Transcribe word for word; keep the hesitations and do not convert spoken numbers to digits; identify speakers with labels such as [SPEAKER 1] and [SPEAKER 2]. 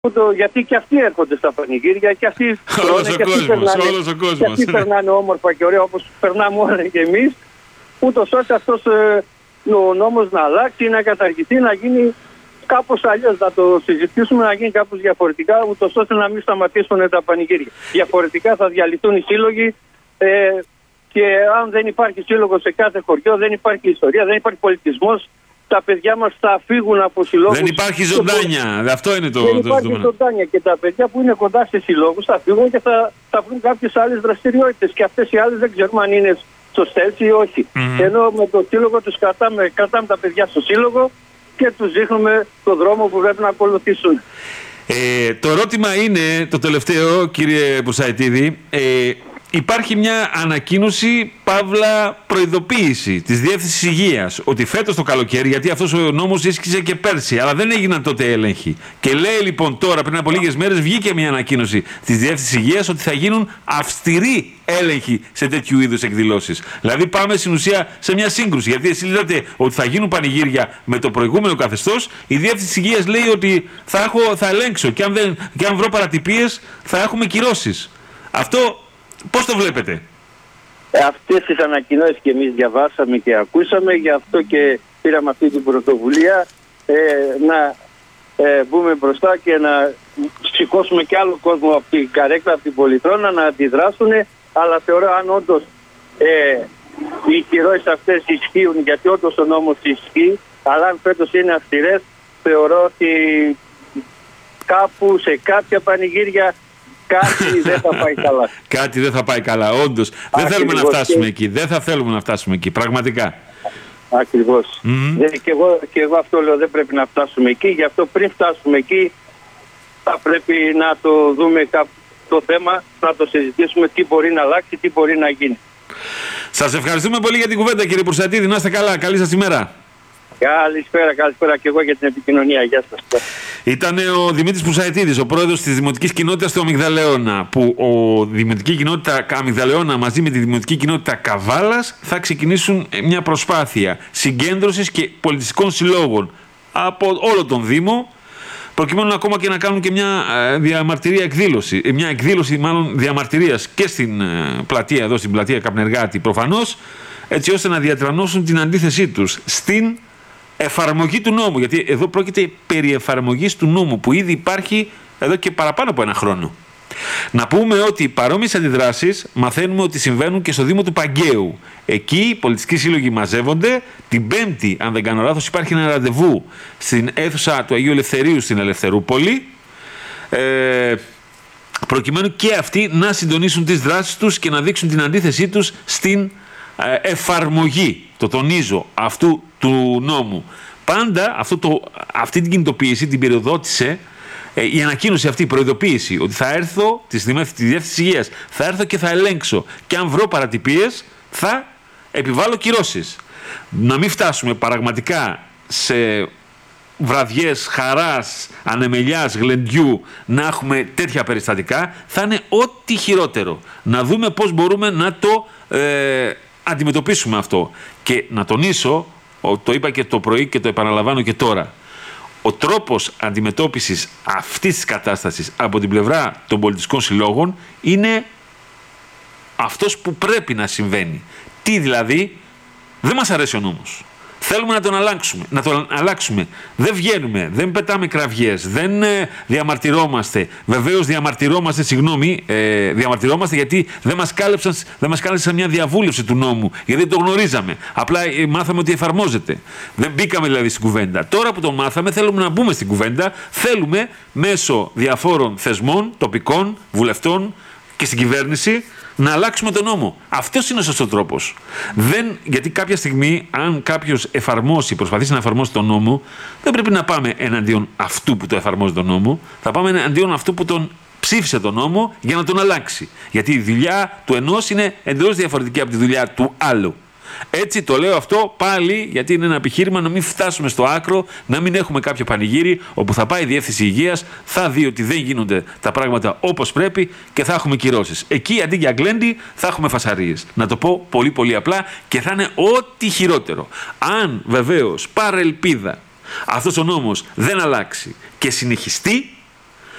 [SPEAKER 1] Το, γιατί και αυτοί έρχονται στα πανηγύρια και αυτοί
[SPEAKER 2] όλος ο κόσμος, όλος ο κόσμος.
[SPEAKER 1] Και αυτοί περνάνε όμορφα και ωραία όπως περνάμε όλοι και εμείς, ούτως ώστε αυτός ε, ο νόμος να αλλάξει, να καταργηθεί, να γίνει κάπως αλλιώς, να το συζητήσουμε, να γίνει κάπως διαφορετικά, ούτως ώστε να μην σταματήσουν τα πανηγύρια. Διαφορετικά θα διαλυθούν οι σύλλογοι ε, και αν δεν υπάρχει σύλλογο σε κάθε χωριό, δεν υπάρχει ιστορία, δεν υπάρχει πολιτισμός. Τα παιδιά μας θα φύγουν από συλλόγους.
[SPEAKER 2] Δεν υπάρχει ζωντάνια. Το... Αυτό είναι το
[SPEAKER 1] Δεν
[SPEAKER 2] το
[SPEAKER 1] υπάρχει
[SPEAKER 2] ζητούμενο.
[SPEAKER 1] ζωντάνια και τα παιδιά που είναι κοντά σε συλλόγους θα φύγουν και θα, θα βρουν κάποιες άλλες δραστηριότητες. Και αυτές οι άλλες δεν ξέρουμε αν είναι σωστές ή όχι. Mm-hmm. Ενώ με το σύλλογο τους κρατάμε, κρατάμε τα παιδιά στο σύλλογο και τους δείχνουμε το δρόμο που πρέπει να ακολουθήσουν.
[SPEAKER 2] Ε, το ερώτημα είναι το τελευταίο, κύριε Μπουσαετίδη. Ε, Υπάρχει μια ανακοίνωση, παύλα προειδοποίηση της Διεύθυνσης Υγείας ότι φέτος το καλοκαίρι, γιατί αυτός ο νόμος ίσχυσε και πέρσι, αλλά δεν έγιναν τότε έλεγχοι. Και λέει λοιπόν τώρα, πριν από λίγες μέρες, βγήκε μια ανακοίνωση της Διεύθυνσης Υγείας ότι θα γίνουν αυστηροί έλεγχοι σε τέτοιου είδους εκδηλώσεις. Δηλαδή πάμε στην ουσία σε μια σύγκρουση. Γιατί εσείς λέτε ότι θα γίνουν πανηγύρια με το προηγούμενο καθεστώς, η Διεύθυνση Υγείας λέει ότι θα, έχω, θα ελέγξω και αν, δεν, και αν βρω παρατυπίες θα έχουμε κυρώσεις. Αυτό. Πώς το βλέπετε?
[SPEAKER 1] Ε, αυτές τις ανακοινώσεις και εμείς διαβάσαμε και ακούσαμε, γι' αυτό και πήραμε αυτή την πρωτοβουλία ε, να ε, μπούμε μπροστά και να σηκώσουμε και άλλο κόσμο από την καρέκλα, από την Πολυτρώνα να αντιδράσουν, αλλά θεωρώ αν όντως ε, οι κυρώσεις αυτές ισχύουν, γιατί όντως ο νόμος ισχύει, αλλά αν φέτος είναι αυστηρές, θεωρώ ότι κάπου σε κάποια πανηγύρια κάτι δεν θα πάει καλά.
[SPEAKER 2] Κάτι δεν θα πάει καλά, όντως. Δεν θέλουμε να φτάσουμε εκεί. Δεν θα θέλουμε να φτάσουμε εκεί, πραγματικά.
[SPEAKER 1] Ακριβώς. Mm-hmm. Ε, και, εγώ, και εγώ αυτό λέω, δεν πρέπει να φτάσουμε εκεί. Γι' αυτό πριν φτάσουμε εκεί θα πρέπει να το δούμε το θέμα, να το συζητήσουμε τι μπορεί να αλλάξει, τι μπορεί να γίνει.
[SPEAKER 2] Σας ευχαριστούμε πολύ για την κουβέντα, κύριε Μπουσαετίδη. Να είστε καλά. Καλή σας ημέρα.
[SPEAKER 1] Καλησπέρα, καλησπέρα και εγώ για την επικοινωνία. Γεια σας.
[SPEAKER 2] Ήταν ο Δημήτρης Μπουσαετίδης, ο πρόεδρος της Δημοτικής Κοινότητας του Αμυγδαλεώνα, που ο Δημοτική Κοινότητα Αμυγδαλεώνα μαζί με τη Δημοτική Κοινότητα Καβάλας θα ξεκινήσουν μια προσπάθεια συγκέντρωσης και πολιτιστικών συλλόγων από όλο τον Δήμο, προκειμένου ακόμα και να κάνουν και μια διαμαρτυρία εκδήλωση, μια εκδήλωση μάλλον διαμαρτυρίας και στην πλατεία, εδώ στην πλατεία Καπνεργάτη προφανώς, έτσι ώστε να διατρανώσουν την αντίθεσή τους στην εφαρμογή του νόμου, γιατί εδώ πρόκειται περί εφαρμογής του νόμου που ήδη υπάρχει εδώ και παραπάνω από ένα χρόνο. Να πούμε ότι παρόμοιες αντιδράσεις μαθαίνουμε ότι συμβαίνουν και στο Δήμο του Παγκαίου. Εκεί οι πολιτιστικοί σύλλογοι μαζεύονται. Την Πέμπτη, αν δεν κάνω λάθος, υπάρχει ένα ραντεβού στην αίθουσα του Αγίου Ελευθερίου στην Ελευθερούπολη, ε, προκειμένου και αυτοί να συντονίσουν τις δράσεις τους και να δείξουν την αντίθεσή τους στην ε, εφαρμογή, το τονίζω, αυτού του νόμου. Πάντα αυτό το, αυτή την κινητοποίηση την περιοδότησε ε, η ανακοίνωση αυτή, η προειδοποίηση ότι θα έρθω τη Διεύθυνση Υγείας, θα έρθω και θα ελέγξω και αν βρω παρατυπίες θα επιβάλλω κυρώσεις. Να μην φτάσουμε πραγματικά σε βραδιές χαράς, ανεμελιάς, γλεντιού να έχουμε τέτοια περιστατικά, θα είναι ό,τι χειρότερο. Να δούμε πώς μπορούμε να το ε, αντιμετωπίσουμε αυτό. Και να τονίσω, το είπα και το πρωί και το επαναλαμβάνω και τώρα, ο τρόπος αντιμετώπισης αυτής της κατάστασης από την πλευρά των πολιτιστικών συλλόγων είναι αυτός που πρέπει να συμβαίνει. Τι δηλαδή? Δεν μας αρέσει ο νόμος. Θέλουμε να τον αλλάξουμε. Να τον αλλάξουμε. Δεν βγαίνουμε, δεν πετάμε κραυγές, δεν ε, διαμαρτυρόμαστε. Βεβαίως διαμαρτυρόμαστε, συγγνώμη, ε, διαμαρτυρόμαστε γιατί δεν μας κάλυψαν, δεν μας κάλυψαν μια διαβούλευση του νόμου. Γιατί δεν το γνωρίζαμε. Απλά ε, μάθαμε ότι εφαρμόζεται. Δεν μπήκαμε δηλαδή στην κουβέντα. Τώρα που το μάθαμε, θέλουμε να μπούμε στην κουβέντα. Θέλουμε μέσω διαφόρων θεσμών, τοπικών, βουλευτών και στην κυβέρνηση να αλλάξουμε τον νόμο. Αυτός είναι ο σωστός τρόπος. Δεν, γιατί κάποια στιγμή, αν κάποιος εφαρμόσει, προσπαθήσει να εφαρμόσει τον νόμο, δεν πρέπει να πάμε εναντίον αυτού που το εφαρμόζει τον νόμο, θα πάμε εναντίον αυτού που τον ψήφισε τον νόμο για να τον αλλάξει. Γιατί η δουλειά του ενός είναι εντελώς διαφορετική από τη δουλειά του άλλου. Έτσι το λέω αυτό πάλι γιατί είναι ένα επιχείρημα να μην φτάσουμε στο άκρο, να μην έχουμε κάποιο πανηγύρι όπου θα πάει η Διεύθυνση Υγείας, θα δει ότι δεν γίνονται τα πράγματα όπως πρέπει και θα έχουμε κυρώσεις. Εκεί αντί για γκλέντι θα έχουμε φασαρίες. Να το πω πολύ πολύ απλά και θα είναι ό,τι χειρότερο. Αν βεβαίως παρελπίδα αυτός ο νόμος δεν αλλάξει και συνεχιστεί,